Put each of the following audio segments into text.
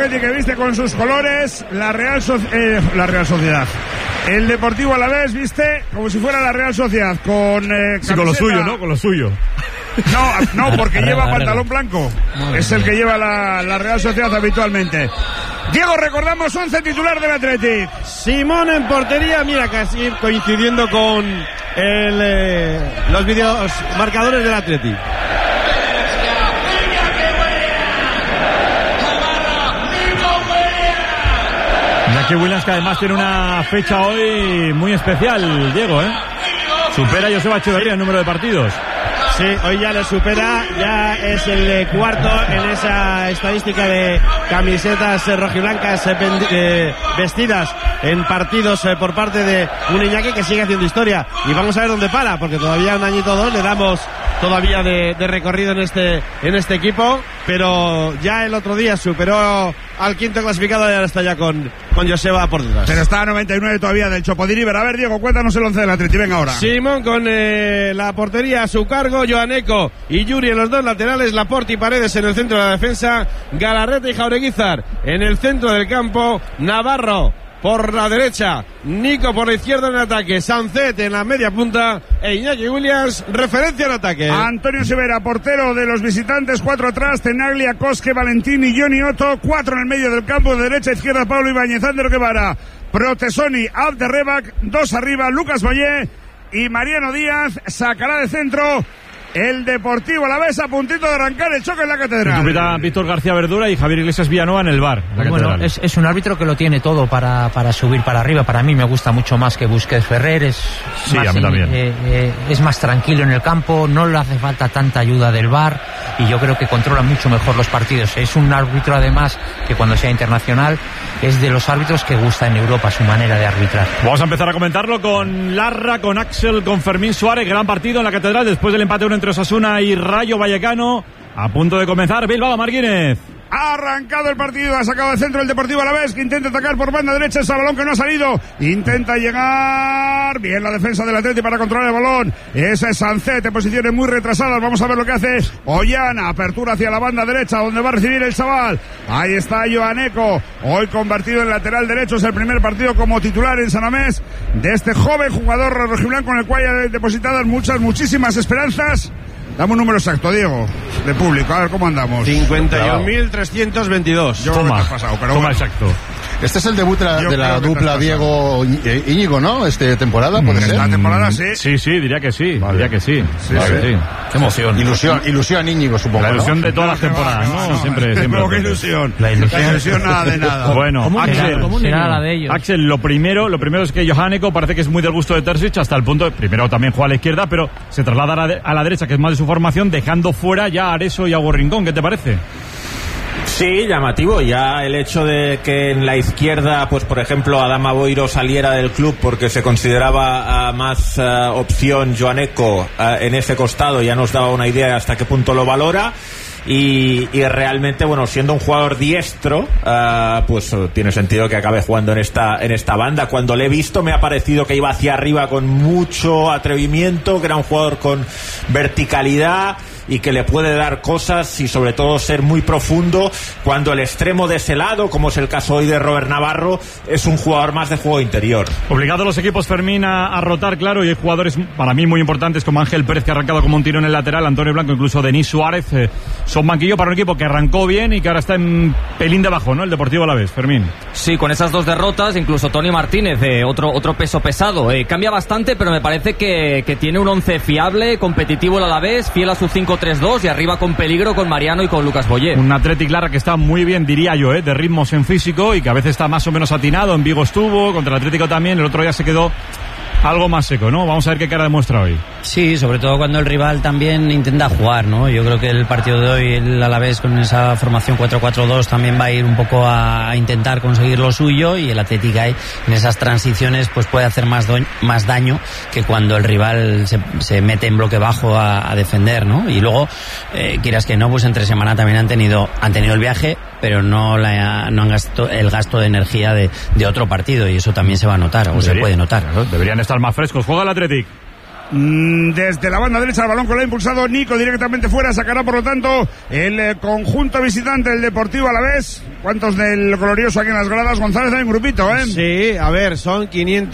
Atleti que viste con sus colores, la Real Sociedad. El Deportivo Alavés viste como si fuera la Real Sociedad, con sí, con lo suyo, ¿no? Con lo suyo. No, porque lleva pantalón blanco. Es el que lleva la Real Sociedad habitualmente. Diego, recordamos 11 titular del Athletic. Simón en portería, mira, casi coincidiendo con los vídeos marcadores del Athletic. Iñaki Williams, que además tiene una fecha hoy muy especial, Diego, supera a Joseba Echeverría el número de partidos. Sí, hoy ya le supera, ya es el cuarto en esa estadística de camisetas rojiblancas vestidas en partidos por parte de un Iñaki que sigue haciendo historia. Y vamos a ver dónde para, porque todavía un añito o dos le damos todavía de recorrido en este equipo, pero ya el otro día superó al quinto clasificado y ahora está ya con Joseba por detrás. Pero está a 99 todavía del Chopodiriver. A ver, Diego, cuéntanos el 11 del Atleti, venga ahora. Simón con la portería a su cargo, Joaneco y Yuri en los dos laterales, Laporte y Paredes en el centro de la defensa, Galarreta y Jaureguizar en el centro del campo, Navarro por la derecha, Nico por la izquierda en ataque, Sancet en la media punta e Iñaki Williams, referencia en ataque. Antonio Severa, portero de los visitantes, 4 atrás, Tenaglia, Cosque, Valentín y Johnny Otto, 4 en el medio del campo, de derecha a izquierda Pablo Ibáñez, Ander Guevara, Protesoni, Abderrebac, 2 arriba, Lucas Boyé y Mariano Díaz, sacará de centro el Deportivo Alavés, a puntito de arrancar el choque en la Catedral. Víctor García Verdura y Javier Iglesias Villanueva en el VAR. Bueno, es un árbitro que lo tiene todo para subir para arriba. Para mí me gusta mucho más que Busquets Ferrer. Sí, a mí también. Es más tranquilo en el campo, no le hace falta tanta ayuda del VAR y yo creo que controla mucho mejor los partidos. Es un árbitro además que cuando sea internacional es de los árbitros que gusta en Europa su manera de arbitrar. Vamos a empezar a comentarlo con Larra, con Axel, con Fermín Suárez. Gran partido en la Catedral después del empate 1 entre Osasuna y Rayo Vallecano. A punto de comenzar Bilbao Martínez. Ha arrancado el partido, ha sacado de centro el Deportivo Alavés, que intenta atacar por banda derecha, ese balón que no ha salido, intenta llegar, bien la defensa del Atleti para controlar el balón, ese es Sancet en posiciones muy retrasadas, vamos a ver lo que hace Ollana, apertura hacia la banda derecha, donde va a recibir el chaval, ahí está Joaneco, hoy convertido en lateral derecho, es el primer partido como titular en San Mamés, de este joven jugador rojiblanco con el cual hay depositadas muchísimas esperanzas. Dame un número exacto, Diego, de público, a ver cómo andamos. 51.322. Toma, pasado, pero toma bueno. exacto. Este es el debut de la dupla Diego Íñigo, ¿no? Temporada, ¿puede ser? Esta temporada sí. Sí, diría que sí. Vale. Diría que sí. Sí. Qué emoción. Ilusión Íñigo, supongo. La ilusión ¿no? de todas las temporadas, ¿no? Siempre. Qué ilusión. La ilusión nada de nada. Bueno, Axel, será la de ellos. Axel, lo primero es que Johaneco parece que es muy del gusto de Terzic, hasta el punto, primero también juega a la izquierda, pero se traslada a la derecha, que es más de su formación, dejando fuera ya a Areso y a Hugo Rincón. ¿Qué te parece? Sí, llamativo. Ya el hecho de que en la izquierda, pues por ejemplo, Adama Boiro saliera del club porque se consideraba más opción Joaneco en ese costado, ya nos daba una idea de hasta qué punto lo valora. Y realmente, bueno, siendo un jugador diestro, pues tiene sentido que acabe jugando en esta banda. Cuando le he visto me ha parecido que iba hacia arriba con mucho atrevimiento, que era un jugador con verticalidad y que le puede dar cosas y sobre todo ser muy profundo cuando el extremo de ese lado, como es el caso hoy de Robert Navarro, es un jugador más de juego interior. Obligados los equipos, Fermín, a rotar, claro, y hay jugadores para mí muy importantes como Ángel Pérez, que ha arrancado como un tiro en el lateral, Antonio Blanco, incluso Denis Suárez, son banquillo para un equipo que arrancó bien y que ahora está en pelín debajo, ¿no? El Deportivo Alavés, Fermín. Sí, con esas dos derrotas, incluso Tony Martínez, otro peso pesado, cambia bastante, pero me parece que tiene un 11 fiable, competitivo el Alavés, fiel a su 5-3-2 y arriba con peligro con Mariano y con Lucas Boyé. Un Athletic Lara que está muy bien, diría yo, de ritmos en físico y que a veces está más o menos atinado. En Vigo estuvo, contra el Atlético también, el otro día se quedó algo más seco, ¿no? Vamos a ver qué cara demuestra hoy. Sí, sobre todo cuando el rival también intenta jugar, ¿no? Yo creo que el partido de hoy, el Alavés con esa formación 4-4-2 también va a ir un poco a intentar conseguir lo suyo, y el Athletic en esas transiciones pues puede hacer más daño que cuando el rival se mete en bloque bajo a defender, ¿no? Y luego, quieras que no, pues entre semana también han tenido el viaje, pero no han gastado el gasto de energía de otro partido, y eso también se va a notar, o se puede notar. Claro, deberían estar más frescos. Juega el Athletic. desde la banda derecha el balón que lo ha impulsado Nico directamente fuera, sacará por lo tanto el conjunto visitante del Deportivo Alavés. ¿Cuántos del glorioso aquí en las gradas? González, hay un grupito, ¿eh? Sí, a ver, son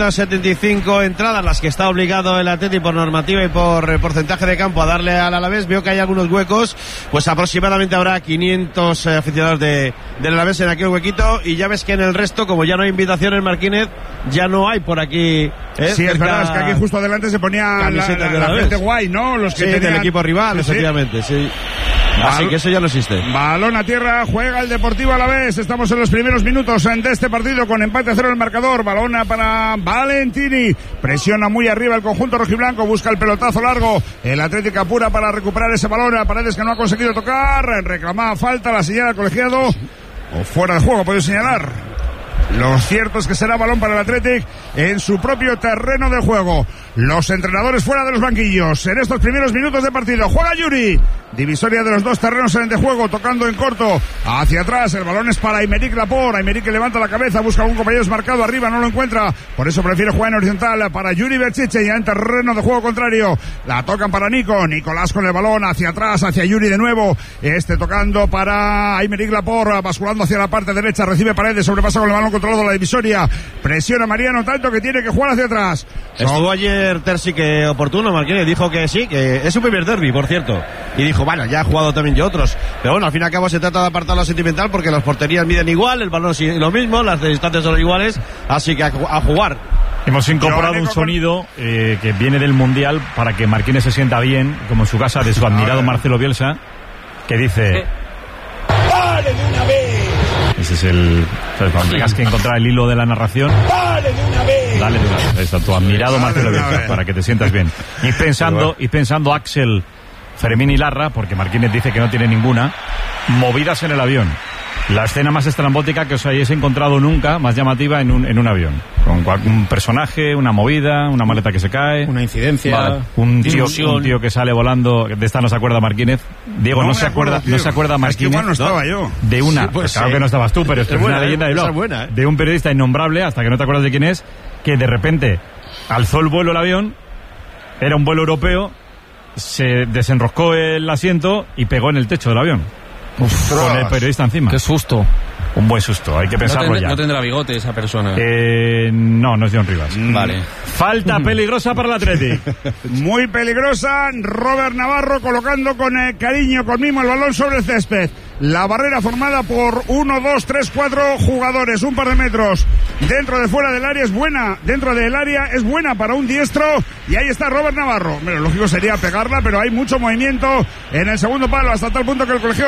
575 entradas las que está obligado el Atleti por normativa y por porcentaje de campo a darle al Alavés. Veo que hay algunos huecos, pues aproximadamente habrá 500 aficionados del Alavés en aquel huequito, y ya ves que en el resto, como ya no hay invitaciones, Marquínez, ya no hay por aquí. Sí, es verdad, es que aquí justo adelante se ponía la gente guay, ¿no? Los que tenían... del equipo rival, efectivamente, sí. Así que eso ya no existe. Balón a tierra, juega el Deportivo Alavés. Estamos en los primeros minutos de este partido con empate a 0 en el marcador. Balón para Valentini. Presiona muy arriba el conjunto rojiblanco. Busca el pelotazo largo. El Atlético apura para recuperar ese balón. A Paredes, que no ha conseguido tocar. Reclamaba falta, la señala el colegiado. O fuera de juego, puede señalar. Lo cierto es que será balón para el Athletic en su propio terreno de juego. Los entrenadores fuera de los banquillos en estos primeros minutos de partido. Juega Yuri. Divisoria de los dos terrenos de juego, tocando en corto hacia atrás. El balón es para Aymeric Laporte. Aymeric, que levanta la cabeza, busca a un compañero desmarcado arriba, no lo encuentra. Por eso prefiere jugar en horizontal para Yuri Berchiche, ya en terreno de juego contrario. La tocan para Nico. Nicolás con el balón hacia atrás, hacia Yuri de nuevo. Tocando para Aymeric Laporte, basculando hacia la parte derecha. Recibe Paredes, sobrepasa con el balón controlado la divisoria. Presiona Mariano tanto que tiene que jugar hacia atrás. Estuvo ayer Terzi que oportuno, Marquínez dijo que sí, que es su primer derbi, por cierto. Y dijo, bueno, ya ha jugado también yo otros. Pero bueno, al fin y al cabo se trata de apartar lo sentimental, porque las porterías miden igual, el balón es lo mismo, las distancias son iguales, así que a jugar. Hemos incorporado un sonido que viene del Mundial para que Marquínez se sienta bien, como en su casa, de su admirado Marcelo Bielsa, que dice... ¡Dale de una vez! Ese es el... Cuando tengas que encontrar el hilo de la narración... ¡Dale de una vez! Dale de una vez. Está tu admirado Marcelo Bielsa, para que te sientas bien. Y pensando Axel, Fermín y Larra, porque Marquínez dice que no tiene ninguna, movidas en el avión. La escena más estrambótica que os hayáis encontrado nunca, más llamativa en un avión. Con un personaje, una movida, una maleta que se cae. Una incidencia. Vale. Un tío que sale volando. De esta no se acuerda Marquínez. Diego, no se acuerda Marquínez. Es que igual no estaba yo. De una. Sí, pues, claro que no estabas tú, pero es una leyenda de blog. Buena, de un periodista innombrable, hasta que no te acuerdas de quién es, que de repente alzó el vuelo el avión. Era un vuelo europeo. Se desenroscó el asiento y pegó en el techo del avión. Con el periodista encima. Qué susto. Un buen susto, hay que pensarlo ya. No tendrá bigote esa persona. No es John Rivas. Vale. Falta peligrosa para el Athletic. Muy peligrosa. Robert Navarro colocando con cariño, con mimo el balón sobre el césped. La barrera formada por 1, 2, 3, 4 jugadores, un par de metros. Dentro de fuera del área es buena. Dentro del área es buena para un diestro. Y ahí está Robert Navarro. Lo lógico sería pegarla, pero hay mucho movimiento en el segundo palo, hasta tal punto que el colegio